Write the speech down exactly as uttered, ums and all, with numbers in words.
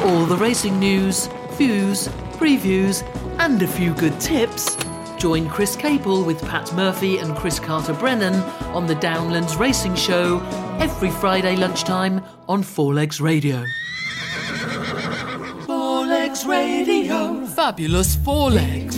all the racing news, views, previews and a few good tips, join Chris Capel with Pat Murphy and Chris Carter-Brennan on the Downlands Racing Show every Friday lunchtime on Four Legs Radio. Four Legs Radio. Fabulous Four Legs.